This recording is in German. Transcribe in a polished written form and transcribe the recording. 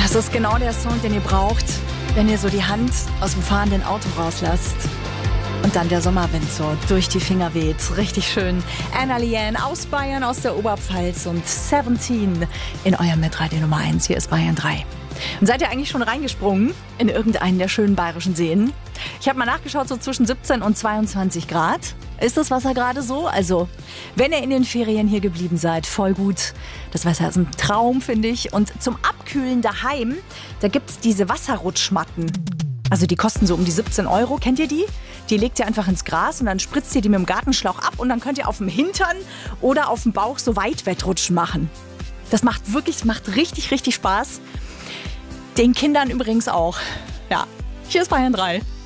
Das ist genau der Song, den ihr braucht, wenn ihr so die Hand aus dem fahrenden Auto rauslasst. Und dann der Sommerwind so durch die Finger weht. Richtig schön. Anna Liane aus Bayern, aus der Oberpfalz und 17 in eurem Mitradio Nummer 1. Hier ist Bayern 3. Und seid ihr eigentlich schon reingesprungen in irgendeinen der schönen bayerischen Seen? Ich habe mal nachgeschaut, so zwischen 17 und 22 Grad. Ist das Wasser gerade so? Also, wenn ihr in den Ferien hier geblieben seid, voll gut. Das Wasser ist ein Traum, finde ich. Und zum Abkühlen daheim, da gibt es diese Wasserrutschmatten. Also die kosten so um die 17 €. Kennt ihr die? Die legt ihr einfach ins Gras und dann spritzt ihr die mit dem Gartenschlauch ab und dann könnt ihr auf dem Hintern oder auf dem Bauch so Weitwettrutschen machen. Das macht richtig, richtig Spaß. Den Kindern übrigens auch. Ja, hier ist Bayern 3.